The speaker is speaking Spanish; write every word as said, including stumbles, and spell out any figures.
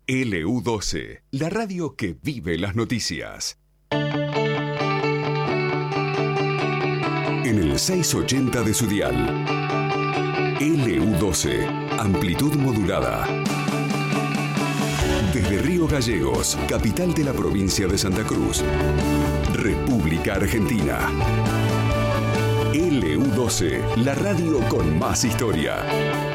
L U doce, la radio que vive las noticias. En el seiscientos ochenta de su dial. L U doce, amplitud modulada. Desde Río Gallegos, capital de la provincia de Santa Cruz, República Argentina. L U doce, la radio con más historia.